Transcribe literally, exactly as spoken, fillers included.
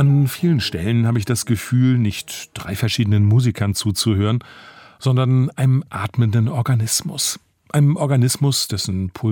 An vielen Stellen habe ich das Gefühl, nicht drei verschiedenen Musikern zuzuhören, sondern einem atmenden Organismus. Einem Organismus, dessen